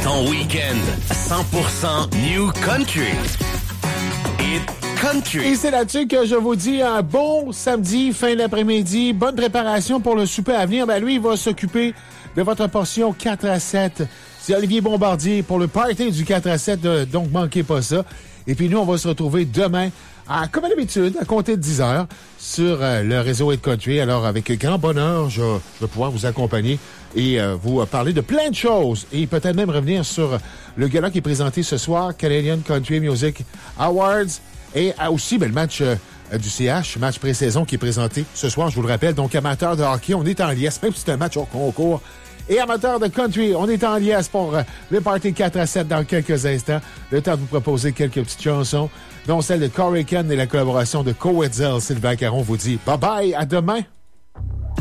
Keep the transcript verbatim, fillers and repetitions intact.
Ton week-end cent pour cent New Country. It Country. Et c'est là-dessus que je vous dis un bon samedi, fin d'après-midi. Bonne préparation pour le souper à venir. Ben lui, il va s'occuper de votre portion quatre à sept. C'est Olivier Bombardier pour le party du quatre à sept, donc manquez pas ça. Et puis nous, on va se retrouver demain, à, comme à l'habitude, à compter de dix heures, sur euh, le réseau Hit Country. Alors, avec grand bonheur, je, je vais pouvoir vous accompagner et euh, vous euh, parler de plein de choses. Et peut-être même revenir sur le gala qui est présenté ce soir, Canadian Country Music Awards. Et euh, aussi, ben, le match euh, du C H, match pré-saison qui est présenté ce soir, je vous le rappelle. Donc, amateurs de hockey, on est en liesse, même si c'est un match hors concours. Et amateurs de country, on est en liesse pour euh, le party quatre à sept dans quelques instants. Le temps de vous proposer quelques petites chansons, dont celle de Corey Ken et la collaboration de Coetzel. Sylvain Caron vous dit bye-bye, à demain!